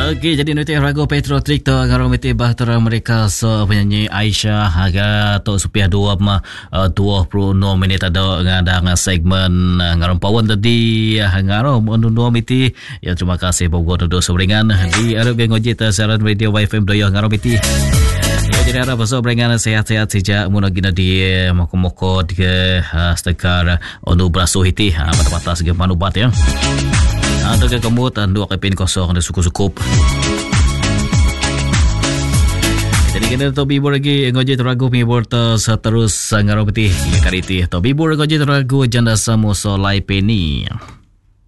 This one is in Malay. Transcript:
Okey, jadi nanti ragu Petro Trik tu ngarom iti bahtera mereka so penyanyi Aisyah harga tu supiah 26 minit ada ngadang segmen ngarom pawan tadi ngarom unduh iti ya terima kasih bogo duduk sobringan di arab ngoji ta siaran radio YFM doyo ngarom iti. Ya, jadi harap sobringan sehat-sehat saja munagina di moko-moko di stekar onu braso iti mata-mata segi manubat ya. Untuk kemut dua kepin kosong dan suku-sukup. Jadi kita to bibur lagi ngoji teragu bibur terus ngarom peti kali itu to bibur ngoji teragu janda samo solai peni.